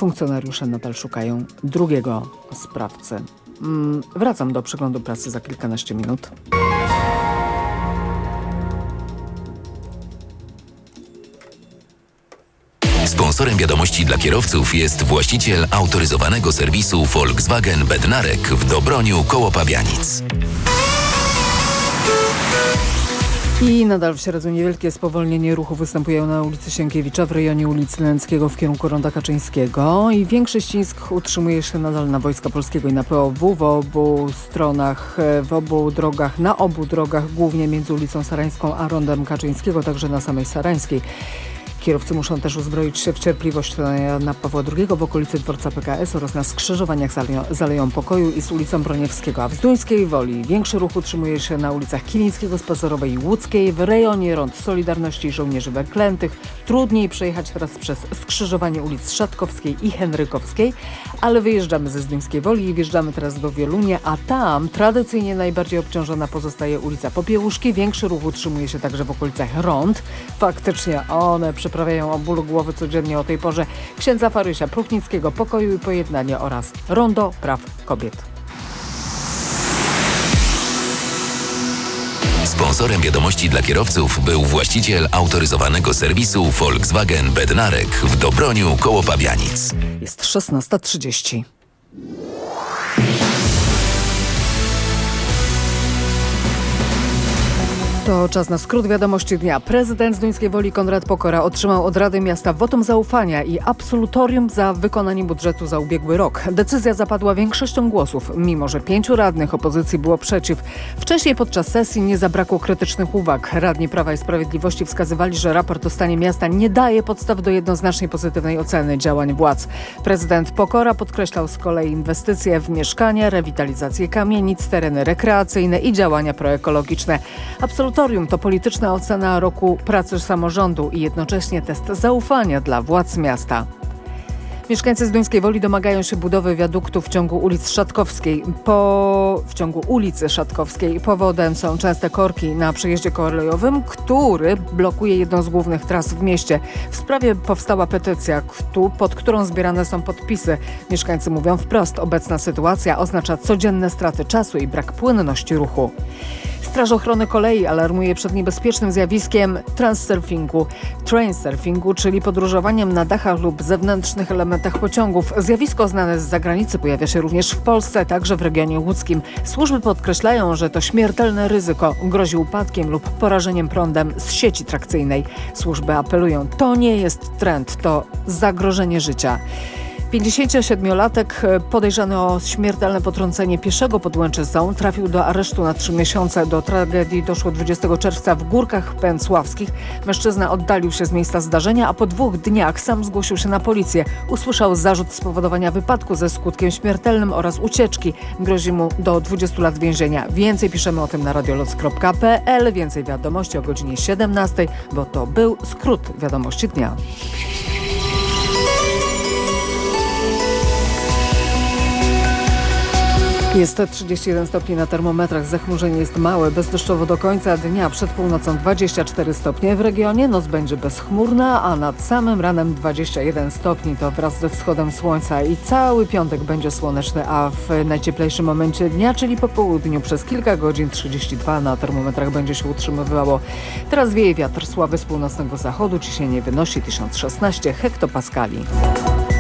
Funkcjonariusze nadal szukają drugiego sprawcy. Wracam do przeglądu prasy za kilkanaście minut. Sponsorem wiadomości dla kierowców jest właściciel autoryzowanego serwisu Volkswagen Bednarek w Dobroniu koło Pabianic. I nadal w środku niewielkie spowolnienie ruchu występuje na ulicy Sienkiewicza w rejonie ulicy Lęckiego w kierunku Ronda Kaczyńskiego i większy ścisk utrzymuje się nadal na Wojska Polskiego i na POW w obu stronach, na obu drogach, głównie między ulicą Sarańską a Rondem Kaczyńskiego, także na samej Sarańskiej. Kierowcy muszą też uzbroić się w cierpliwość na Jana Pawła II w okolicy dworca PKS oraz na skrzyżowaniach z Aleją Pokoju i z ulicą Broniewskiego. A w Zduńskiej Woli większy ruch utrzymuje się na ulicach Kilińskiego, Spacerowej i Łódzkiej, w rejonie Rond Solidarności i Żołnierzy Wyklętych. Trudniej przejechać teraz przez skrzyżowanie ulic Szatkowskiej i Henrykowskiej, ale wyjeżdżamy ze Zduńskiej Woli i wjeżdżamy teraz do Wielunia, a tam tradycyjnie najbardziej obciążona pozostaje ulica Popiełuszki. Większy ruch utrzymuje się także w okolicach Rond. Faktycznie one przyprawiają o bólu głowy codziennie o tej porze. Księdza Farysia, Pruchnickiego, Pokoju i Pojednania oraz Rondo Praw Kobiet. Sponsorem wiadomości dla kierowców był właściciel autoryzowanego serwisu Volkswagen Bednarek w Dobroniu koło Pabianic. Jest 16:30. To czas na skrót wiadomości dnia. Prezydent Zduńskiej Woli Konrad Pokora otrzymał od Rady Miasta wotum zaufania i absolutorium za wykonanie budżetu za ubiegły rok. Decyzja zapadła większością głosów, mimo że 5 radnych opozycji było przeciw. Wcześniej podczas sesji nie zabrakło krytycznych uwag. Radni Prawa i Sprawiedliwości wskazywali, że raport o stanie miasta nie daje podstaw do jednoznacznie pozytywnej oceny działań władz. Prezydent Pokora podkreślał z kolei inwestycje w mieszkania, rewitalizację kamienic, tereny rekreacyjne i działania proekologiczne. Absolutorium to polityczna ocena roku pracy samorządu i jednocześnie test zaufania dla władz miasta. Mieszkańcy Zduńskiej Woli domagają się budowy wiaduktu w ciągu ulicy Szatkowskiej. Powodem są częste korki na przejeździe kolejowym, który blokuje jedną z głównych tras w mieście. W sprawie powstała petycja, pod którą zbierane są podpisy. Mieszkańcy mówią wprost, obecna sytuacja oznacza codzienne straty czasu i brak płynności ruchu. Straż Ochrony Kolei alarmuje przed niebezpiecznym zjawiskiem trainsurfingu, czyli podróżowaniem na dachach lub zewnętrznych elementach pociągów. Zjawisko znane z zagranicy pojawia się również w Polsce, także w regionie łódzkim. Służby podkreślają, że to śmiertelne ryzyko grozi upadkiem lub porażeniem prądem z sieci trakcyjnej. Służby apelują, to nie jest trend, to zagrożenie życia. 57-latek podejrzany o śmiertelne potrącenie pieszego pod Łęczycą trafił do aresztu na 3 miesiące. Do tragedii doszło 20 czerwca w Górkach Pęcławskich. Mężczyzna oddalił się z miejsca zdarzenia, a po 2 dniach sam zgłosił się na policję. Usłyszał zarzut spowodowania wypadku ze skutkiem śmiertelnym oraz ucieczki. Grozi mu do 20 lat więzienia. Więcej piszemy o tym na radioloc.pl. Więcej wiadomości o godzinie 17, bo to był skrót wiadomości dnia. Jest 31 stopni na termometrach, zachmurzenie jest małe, bezdeszczowo do końca dnia, przed północą 24 stopnie w regionie, noc będzie bezchmurna, a nad samym ranem 21 stopni, to wraz ze wschodem słońca i cały piątek będzie słoneczny, a w najcieplejszym momencie dnia, czyli po południu przez kilka godzin 32 na termometrach będzie się utrzymywało. Teraz wieje wiatr słaby z północnego zachodu, ciśnienie wynosi 1016 hektopaskali.